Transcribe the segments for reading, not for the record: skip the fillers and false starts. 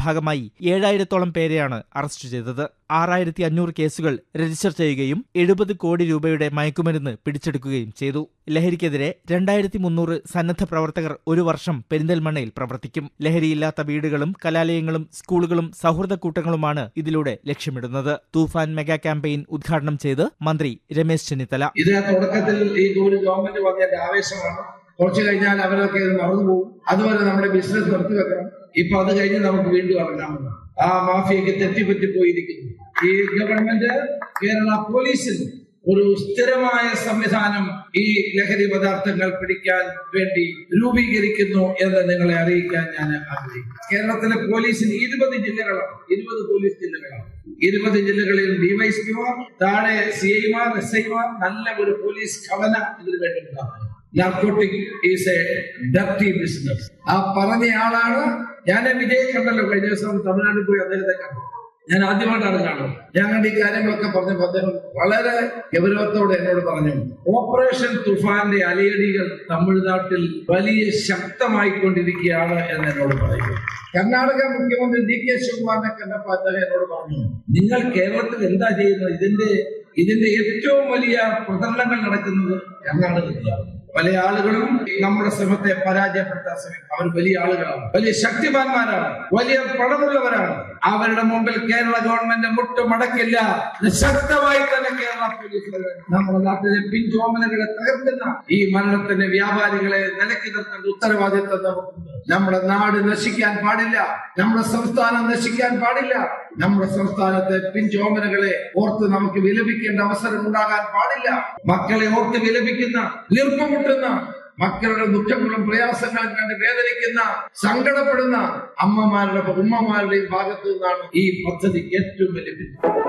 ഭാഗമായി 7000-ഓളം പേരെയാണ് അറസ്റ്റ് ചെയ്തത്. 6500 കേസുകൾ രജിസ്റ്റർ ചെയ്യുകയും 70 കോടി രൂപയുടെ മയക്കുമരുന്ന് പിടിച്ചെടുക്കുകയും ചെയ്തു. ലഹരിക്കെതിരെ 2300 സന്നദ്ധ പ്രവർത്തകർ ഒരു വർഷം പെരിന്തൽമണ്ണയിൽ പ്രവർത്തിക്കും. ലഹരിയില്ലാത്ത വീടുകളും കലാലയങ്ങളും സ്കൂളുകളും സൗഹൃദ കൂട്ടങ്ങളുമാണ് ഇതിലൂടെ ലക്ഷ്യമിടുന്നത്. തൂഫാൻ മെഗാ ക്യാമ്പയിൻ ഉദ്ഘാടനം ചെയ്ത് മന്ത്രി രമേശ് ചെന്നിത്തല. ഇതിന് തുടക്കത്തിൽ ഈ ഗവൺമെന്റ് വന്നതിന്റെ ആവേശമാണ്. കുറച്ചു കഴിഞ്ഞാൽ അവരൊക്കെ ഇത് മറന്നുപോകും. അതുവരെ നമ്മുടെ ബിസിനസ് നിർത്തിവെക്കണം. ഇപ്പൊ അത് കഴിഞ്ഞ് നമുക്ക് വീണ്ടും ഇറങ്ങാമെന്ന് ആ മാഫിയക്ക് തെറ്റിപ്പറ്റിപ്പോയിരിക്കുന്നു. ഈ ഗവൺമെന്റ് കേരള പോലീസിൽ ഒരു സ്ഥിരമായ സംവിധാനം ഈ ലഹരി പദാർത്ഥങ്ങൾ പിടിക്കാൻ വേണ്ടി രൂപീകരിക്കുന്നു എന്ന് നിങ്ങളെ അറിയിക്കാൻ ഞാൻ ആഗ്രഹിക്കുന്നു. കേരളത്തിലെ പോലീസിന് 20 ജില്ലകളാണ്. 20 പോലീസ് ജില്ലകളാണ്. 20 ജില്ലകളിൽ ഡിവൈഎസ്പിമാർ, താഴെ സിഐമാർ, SI മാർ, നല്ല ഒരു പോലീസ് ഘടന ഇതിനു വേണ്ടി ഉണ്ടാകും. Narcotic is A dirty business. ആ പറഞ്ഞ ആളാണ്. ഞാൻ വിജയ് കണ്ടല്ലോ, കഴിഞ്ഞ ദിവസം തമിഴ്നാട്ടിൽ പോയി അദ്ദേഹത്തെ കണ്ടു. ഞാൻ ആദ്യമായിട്ടാണ് കാണുന്നത്. ഞങ്ങളുടെ ഈ കാര്യങ്ങളൊക്കെ പറഞ്ഞപ്പോൾ അദ്ദേഹം വളരെ ഗൗരവത്തോടെ എന്നോട് പറഞ്ഞു, ഓപ്പറേഷൻ തുഫാന്റെ അലയടികൾ തമിഴ്നാട്ടിൽ വലിയ ശക്തമായിക്കൊണ്ടിരിക്കുകയാണ് എന്ന് എന്നോട് പറയുന്നു. കർണാടക മുഖ്യമന്ത്രി DK ശിവകുമാറിനെ കണ്ടപ്പോൾ അദ്ദേഹം എന്നോട് പറഞ്ഞു, നിങ്ങൾ കേരളത്തിൽ എന്താ ചെയ്യുന്നത്? ഇതിന്റെ ഏറ്റവും വലിയ പ്രചരണങ്ങൾ നടക്കുന്നത് കർണാടകത്തിലാണ്. പല ആളുകളും നമ്മുടെ ശ്രമത്തെ പരാജയപ്പെടുത്താൻ ശ്രമിക്കും. അവർ വലിയ ആളുകളാണ്, വലിയ ശക്തിമാന്മാരാണ്, വലിയ പണമുള്ളവരാണ്. അവരുടെ മുമ്പിൽ കേരള ഗവൺമെന്റ് മുട്ടുമടക്കില്ല. ശക്തമായി തന്നെ കേരള പോലീസ് നമ്മുടെ നാട്ടിലെ പിഞ്ചോമനകളെ തകർക്കുന്ന ഈ മരണത്തിന്റെ വ്യാപാരികളെ നിലയ്ക്ക് നിർത്തേണ്ട ഉത്തരവാദിത്വം നമുക്കുണ്ട്. നമ്മുടെ നാട് നശിക്കാൻ പാടില്ല. നമ്മുടെ സംസ്ഥാനം നശിക്കാൻ പാടില്ല. നമ്മുടെ സംസ്ഥാനത്തെ പിഞ്ചോമനകളെ ഓർത്ത് നമുക്ക് വിലപിക്കേണ്ട അവസരം ഉണ്ടാകാൻ പാടില്ല. മക്കളെ ഓർത്ത് വിലപിക്കുന്ന, വീർപ്പുമുട്ടുന്ന, മക്കളുടെ ദുഃഖങ്ങളും പ്രയാസങ്ങളും കണ്ട് വേദനിക്കുന്ന, സങ്കടപ്പെടുന്ന അമ്മമാരുടെ ഉമ്മമാരുടെയും ഭാഗത്തു നിന്നാണ് ഈ പദ്ധതിക്ക് ഏറ്റവും വലിയ.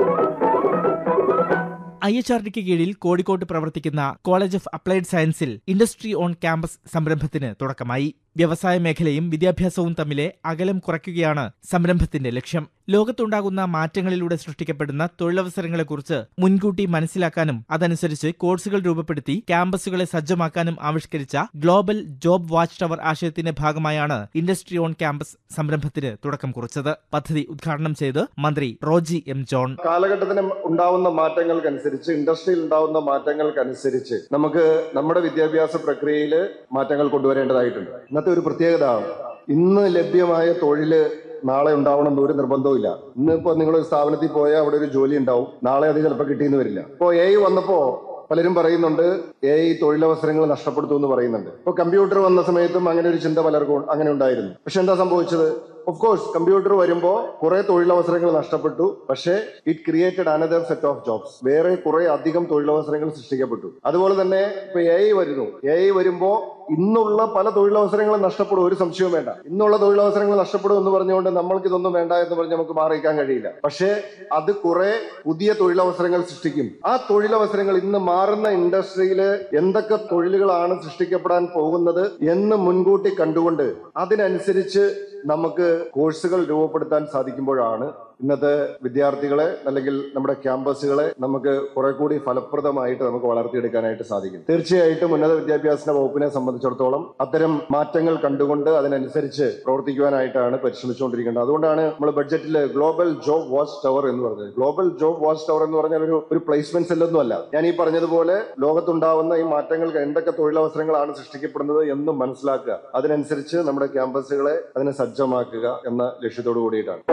IHRDക്ക് കീഴിൽ കോഴിക്കോട്ട് പ്രവർത്തിക്കുന്ന കോളേജ് ഓഫ് അപ്ലൈഡ് സയൻസിൽ ഇൻഡസ്ട്രി ഓൺ ക്യാമ്പസ് സംരംഭത്തിന് തുടക്കമായി. വ്യവസായ മേഖലയും വിദ്യാഭ്യാസവും തമ്മിലെ അകലം കുറയ്ക്കുകയാണ് സംരംഭത്തിന്റെ ലക്ഷ്യം. ലോകത്തുണ്ടാകുന്ന മാറ്റങ്ങളിലൂടെ സൃഷ്ടിക്കപ്പെടുന്ന തൊഴിലവസരങ്ങളെക്കുറിച്ച് മുൻകൂട്ടി മനസ്സിലാക്കാനും അതനുസരിച്ച് കോഴ്സുകൾ രൂപപ്പെടുത്തി ക്യാമ്പസുകളെ സജ്ജമാക്കാനും ആവിഷ്കരിച്ച ഗ്ലോബൽ ജോബ് വാച്ച് ടവർ ആശയത്തിന്റെ ഭാഗമായാണ് ഇൻഡസ്ട്രി ഓൺ ക്യാമ്പസ് സംരംഭത്തിന് തുടക്കം കുറിച്ചത്. പദ്ധതി ഉദ്ഘാടനം ചെയ്ത് മന്ത്രി റോജി M. ജോൺ. കാലഘട്ടത്തിന് ഉണ്ടാവുന്ന മാറ്റങ്ങൾക്കനുസരിച്ച്, ഇൻഡസ്ട്രിയിൽ ഉണ്ടാവുന്ന മാറ്റങ്ങൾക്കനുസരിച്ച് നമുക്ക് നമ്മുടെ വിദ്യാഭ്യാസ പ്രക്രിയയിൽ മാറ്റങ്ങൾ കൊണ്ടുവരേണ്ടതായിട്ടുണ്ട്. ഇന്നത്തെ ഒരു പ്രത്യേകത, ഇന്ന് ലഭ്യമായ തൊഴില് നാളെ ഉണ്ടാവണമെന്ന് ഒരു നിർബന്ധവും ഇല്ല. ഇന്നിപ്പോ നിങ്ങളൊരു സ്ഥാപനത്തിൽ പോയാൽ അവിടെ ഒരു ജോലി ഉണ്ടാവും, നാളെ അത് ചിലപ്പോൾ കിട്ടിയെന്ന് വരില്ല. ഇപ്പോൾ AI വന്നപ്പോ പലരും പറയുന്നുണ്ട് AI തൊഴിലവസരങ്ങൾ നഷ്ടപ്പെടുത്തും എന്ന് പറയുന്നുണ്ട്. ഇപ്പോൾ കമ്പ്യൂട്ടർ വന്ന സമയത്തും അങ്ങനെ ഒരു ചിന്ത പലർക്കും അങ്ങനെ ഉണ്ടായിരുന്നു. പക്ഷെ എന്താ സംഭവിച്ചത്? ഓഫ് കോഴ്സ് കമ്പ്യൂട്ടർ വരുമ്പോൾ കുറെ തൊഴിലവസരങ്ങൾ നഷ്ടപ്പെട്ടു. പക്ഷേ it created another set of jobs. വേറെ കുറെ അധികം തൊഴിലവസരങ്ങൾ സൃഷ്ടിക്കപ്പെട്ടു. അതുപോലെ തന്നെ ഇപ്പൊ AI വരുന്നു. AI വരുമ്പോ ഇന്നുള്ള പല തൊഴിലവസരങ്ങളും നഷ്ടപ്പെടും, ഒരു സംശയവും വേണ്ട. ഇന്നുള്ള തൊഴിലവസരങ്ങൾ നഷ്ടപ്പെടും എന്ന് പറഞ്ഞുകൊണ്ട് നമ്മൾക്ക് ഇതൊന്നും വേണ്ട എന്ന് പറഞ്ഞ് നമുക്ക് മാറിയിരിക്കാൻ കഴിയില്ല. പക്ഷേ അത് കുറെ പുതിയ തൊഴിലവസരങ്ങൾ സൃഷ്ടിക്കും. ആ തൊഴിലവസരങ്ങൾ ഇന്ന് മാറുന്ന ഇൻഡസ്ട്രിയിൽ എന്തൊക്കെ തൊഴിലുകളാണ് സൃഷ്ടിക്കപ്പെടാൻ പോകുന്നത് എന്ന് മുൻകൂട്ടി കണ്ടുകൊണ്ട് അതിനനുസരിച്ച് നമുക്ക് കോഴ്സുകൾ രൂപപ്പെടുത്താൻ സാധിക്കുമ്പോഴാണ് ഇന്നത്തെ വിദ്യാർത്ഥികളെ അല്ലെങ്കിൽ നമ്മുടെ ക്യാമ്പസുകളെ നമുക്ക് കുറെ കൂടി ഫലപ്രദമായിട്ട് നമുക്ക് വളർത്തിയെടുക്കാനായിട്ട് സാധിക്കും. തീർച്ചയായിട്ടും ഉന്നത വിദ്യാഭ്യാസ വകുപ്പിനെ സംബന്ധിച്ചിടത്തോളം അത്തരം മാറ്റങ്ങൾ കണ്ടുകൊണ്ട് അതിനനുസരിച്ച് പ്രവർത്തിക്കുവാനായിട്ടാണ് പരിശ്രമിച്ചുകൊണ്ടിരിക്കേണ്ടത്. അതുകൊണ്ടാണ് നമ്മൾ ബഡ്ജറ്റിൽ ഗ്ലോബൽ ജോബ് വാച്ച് ടവർ എന്ന് പറഞ്ഞത്. ഗ്ലോബൽ ജോബ് വാച്ച് ടവർ എന്ന് പറഞ്ഞാൽ ഒരു പ്ലേസ്മെന്റ് സെല്ലൊന്നും അല്ല. ഞാൻ ഈ പറഞ്ഞതുപോലെ ലോകത്തുണ്ടാവുന്ന ഈ മാറ്റങ്ങൾക്ക് എന്തൊക്കെ തൊഴിലവസരങ്ങളാണ് സൃഷ്ടിക്കപ്പെടുന്നത് എന്ന് മനസ്സിലാക്കുക, അതിനനുസരിച്ച് നമ്മുടെ ക്യാമ്പസുകളെ അതിനെ സജ്ജമാക്കുക എന്ന ലക്ഷ്യത്തോടു കൂടിയിട്ടാണ്.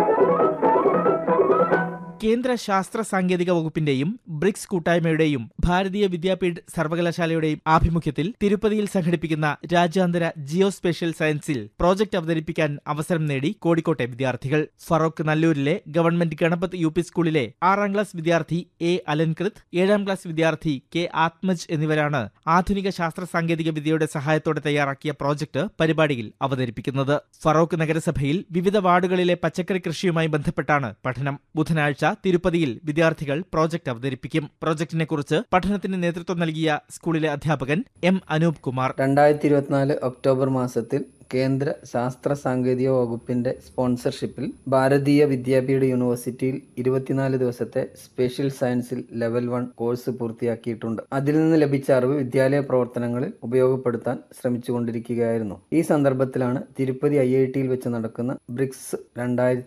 കേന്ദ്ര ശാസ്ത്ര സാങ്കേതിക വകുപ്പിന്റെയും ബ്രിക്സ് കൂട്ടായ്മയുടെയും ഭാരതീയ വിദ്യാപീഠ് സർവകലാശാലയുടെയും ആഭിമുഖ്യത്തിൽ തിരുപ്പതിയിൽ സംഘടിപ്പിക്കുന്ന രാജ്യാന്തര ജിയോസ്പേഷ്യൽ സയൻസിൽ പ്രോജക്ട് അവതരിപ്പിക്കാൻ അവസരം നേടി കോഴിക്കോട്ടെ വിദ്യാർത്ഥികൾ. ഫറോക്ക് നല്ലൂരിലെ ഗവൺമെന്റ് ഗണപത് UP സ്കൂളിലെ 6ാം ക്ലാസ് വിദ്യാർത്ഥി A. അലൻകൃത്, 7ാം ക്ലാസ് വിദ്യാർത്ഥി K. ആത്മജ് എന്നിവരാണ് ആധുനിക ശാസ്ത്ര സാങ്കേതിക വിദ്യയുടെ സഹായത്തോടെ തയ്യാറാക്കിയ പ്രോജക്ട് പരിപാടിയിൽ അവതരിപ്പിക്കുന്നത്. ഫറോക്ക് നഗരസഭയിൽ വിവിധ വാർഡുകളിലെ പച്ചക്കറി കൃഷിയുമായി ബന്ധപ്പെട്ടാണ് പഠനം. ബുധനാഴ്ച തിരുപ്പതിയിൽ വിദ്യാർത്ഥികൾ പ്രോജക്ട് അവതരിപ്പിക്കും. പ്രോജക്ടിനെ കുറിച്ച് പഠനത്തിന് നേതൃത്വം നൽകിയ സ്കൂളിലെ അധ്യാപകൻ M. അനൂപ് കുമാർ. 2024 ഒക്ടോബർ മാസത്തിൽ കേന്ദ്ര ശാസ്ത്ര സാങ്കേതിക വകുപ്പിന്റെ സ്പോൺസർഷിപ്പിൽ ഭാരതീയ വിദ്യാപീഠ യൂണിവേഴ്സിറ്റിയിൽ 24 ദിവസത്തെ സ്പേഷ്യൽ സയൻസിൽ ലെവൽ 1 കോഴ്സ് പൂർത്തിയാക്കിയിട്ടുണ്ട്. അതിൽ നിന്ന് ലഭിച്ച അറിവ് വിദ്യാലയ പ്രവർത്തനങ്ങളിൽ ഉപയോഗപ്പെടുത്താൻ ശ്രമിച്ചുകൊണ്ടിരിക്കുകയായിരുന്നു. ഈ സന്ദർഭത്തിലാണ് തിരുപ്പതി IITയിൽ വെച്ച് നടക്കുന്ന ബ്രിക്സ്